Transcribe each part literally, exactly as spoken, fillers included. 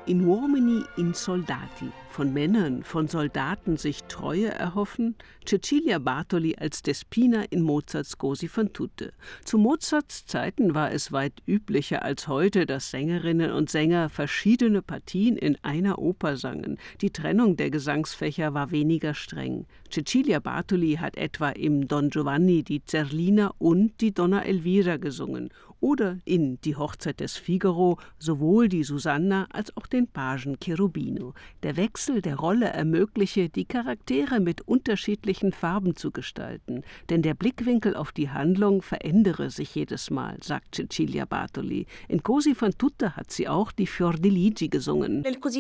In uomini in soldati, von Männern, von Soldaten sich Treue erhoffen, Cecilia Bartoli als Despina in Mozarts Così fan tutte. Zu Mozarts Zeiten war es weit üblicher als heute, dass Sängerinnen und Sänger verschiedene Partien in einer Oper sangen. Die Trennung der Gesangsfächer war weniger streng. Cecilia Bartoli hat etwa im Don Giovanni die Zerlina und die Donna Elvira gesungen oder in Die Hochzeit des Figaro sowohl die Susanna als auch den Pagen Cherubino. Der Wechsel der Rolle ermögliche, die Charaktere mit unterschiedlichen Farben zu gestalten, denn der Blickwinkel auf die Handlung verändere sich jedes Mal, sagt Cecilia Bartoli. In Così fan tutte hat sie auch die Fiordiligi gesungen. In Così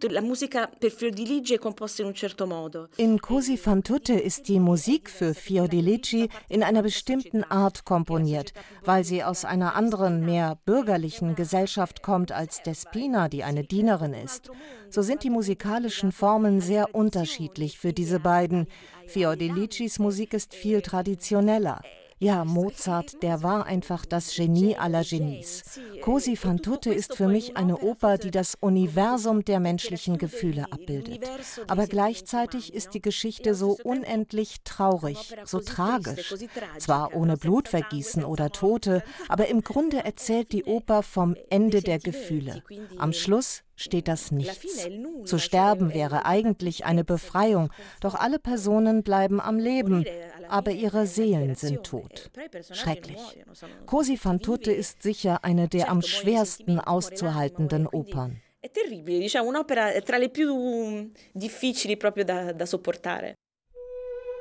fan tutte ist die Musik für Fiordiligi in einer bestimmten Art komponiert, weil sie aus einer anderen, mehr bürgerlichen Gesellschaft kommt als Despina, die eine Dienerin ist. So sind die musikalischen Formen sehr unterschiedlich für diese beiden. Fiordiligis Musik ist viel traditioneller. Ja, Mozart, der war einfach das Genie aller Genies. Così fan tutte ist für mich eine Oper, die das Universum der menschlichen Gefühle abbildet. Aber gleichzeitig ist die Geschichte so unendlich traurig, so tragisch. Zwar ohne Blutvergießen oder Tote, aber im Grunde erzählt die Oper vom Ende der Gefühle. Am Schluss steht das Nichts. Zu sterben wäre eigentlich eine Befreiung, doch alle Personen bleiben am Leben, aber ihre Seelen sind tot. Schrecklich. Così fan tutte ist sicher eine der am schwersten auszuhaltenden Opern. È terribile, diciamo, un'opera tra le più difficili proprio da, da sopportare.